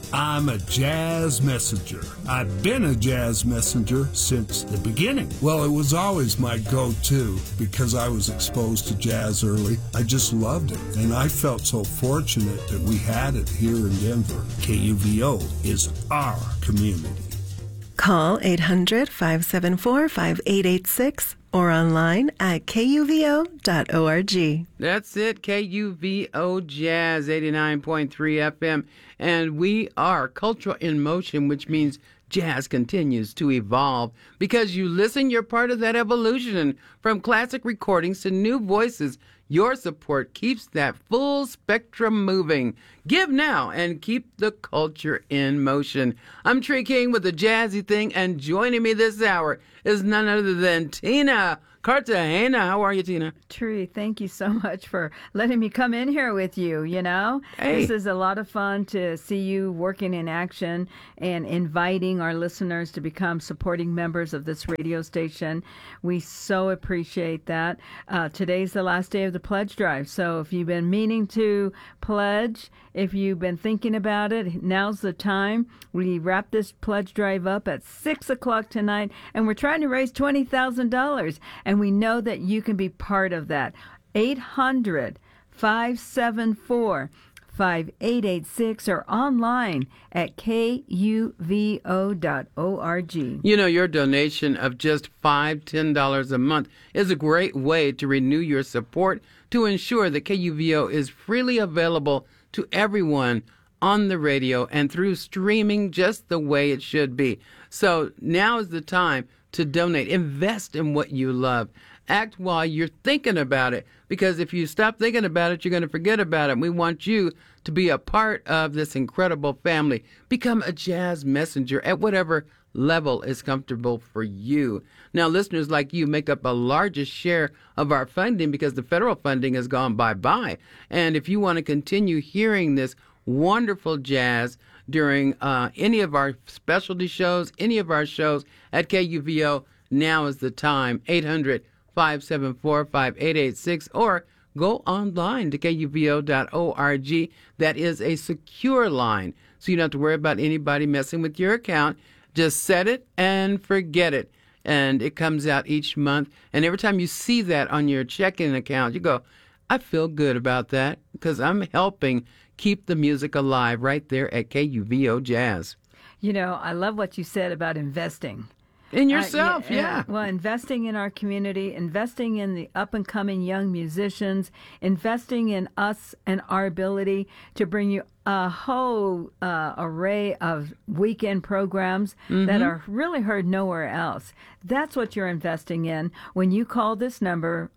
I'm a jazz messenger. I've been a jazz messenger since the beginning. Well, it was always my go-to because I was exposed to jazz early. I just loved it, and I felt so fortunate that we had it here in Denver. KUVO is our community. Call 800-574-5886 or online at kuvo.org. That's it, KUVO Jazz 89.3 FM. And we are Cultural in Motion, which means jazz continues to evolve. Because you listen, you're part of that evolution. From classic recordings to new voices, your support keeps that full spectrum moving. Give now and keep the culture in motion. I'm Tree King with the Jazzy Thing, and joining me this hour is none other than Tina Cartagena. How are you, Tina? Tree, thank you so much for letting me come in here with you, Hey. This is a lot of fun to see you working in action and inviting our listeners to become supporting members of this radio station. We so appreciate that. Today's the last day of the pledge drive, so if you've been meaning to pledge, if you've been thinking about it, now's the time. We wrap this pledge drive up at 6 o'clock tonight, and we're trying to raise $20,000. And we know that you can be part of that. 800-574-5886 or online at kuvo.org. Your donation of just $5, $10 a month is a great way to renew your support to ensure that KUVO is freely available to everyone on the radio and through streaming just the way it should be. So now is the time to donate. Invest in what you love. Act while you're thinking about it, because if you stop thinking about it, you're going to forget about it. We want you to be a part of this incredible family. Become a jazz messenger at whatever level is comfortable for you. Now, listeners like you make up a largest share of our funding because the federal funding has gone bye-bye. And if you want to continue hearing this wonderful jazz during any of our specialty shows, any of our shows at KUVO, now is the time. 800-574-5886 or go online to kuvo.org. That is a secure line, so you don't have to worry about anybody messing with your account. Just set it and forget it. And it comes out each month. And every time you see that on your checking account, you go, I feel good about that because I'm helping keep the music alive right there at KUVO Jazz. I love what you said about investing. In yourself, yeah. Well, investing in our community, investing in the up-and-coming young musicians, investing in us and our ability to bring you a whole array of weekend programs that are really heard nowhere else. That's what you're investing in when you call this number,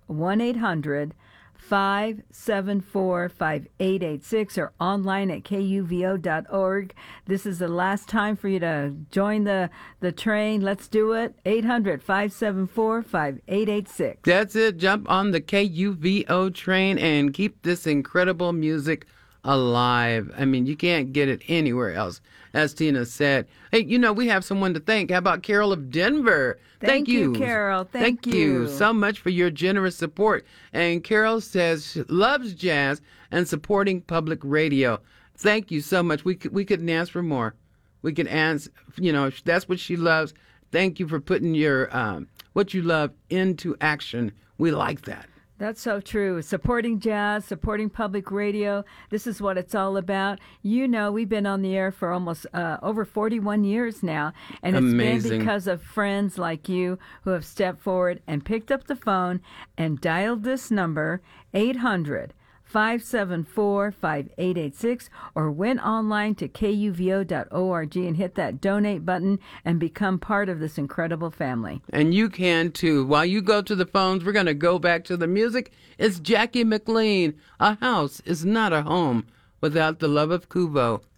1-800-574-5886 or online at kuvo.org. This is the last time for you to join the train. Let's do it. 800-574-5886. That's it. Jump on the KUVO train and keep this incredible music alive. I mean, you can't get it anywhere else, as Tina said. Hey, we have someone to thank. How about Carol of Denver? Thank you, Carol. Thank you so much for your generous support. And Carol says she loves jazz and supporting public radio. Thank you so much. We couldn't ask for more. We could ask, if that's what she loves. Thank you for putting your what you love into action. We like that. That's so true. Supporting jazz, supporting public radio. This is what it's all about. We've been on the air for almost over 41 years now. And it's Amazing. been because of friends like you who have stepped forward and picked up the phone and dialed this number, 800-574-5886, or went online to kuvo.org and hit that donate button and become part of this incredible family. And you can too. While you go to the phones, we're going to go back to the music. It's Jackie McLean. A house is not a home without the love of Kuvo.